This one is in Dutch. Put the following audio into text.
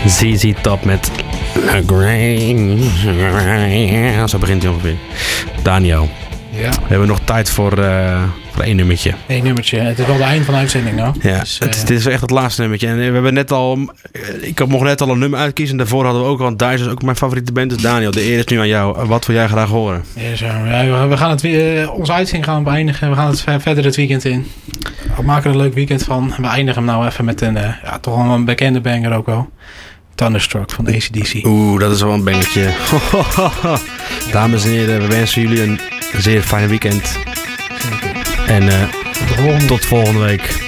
ZZ Top met Grain. Zo begint hij ongeveer. Daniel. Ja. We hebben nog tijd voor één nummertje. Eén nummertje. Het is wel het eind van de uitzending nou. Ja, Dus, dit is echt het laatste nummertje. En we hebben net al... Ik mocht net al een nummer uitkiezen. Daarvoor hadden we ook al een Dice. Ook mijn favoriete band is Daniel. De eer is nu aan jou. Wat wil jij graag horen? Ja, zo. Ja, we gaan het weer... Onze uitzending gaan we beëindigen. We gaan het verder het weekend in. We maken er een leuk weekend van. We eindigen hem nou even met een... toch wel een bekende banger ook wel. Thunderstruck van AC/DC. Oeh, dat is wel een bangertje. Dames en heren, we wensen jullie een zeer fijn weekend. En tot volgende week.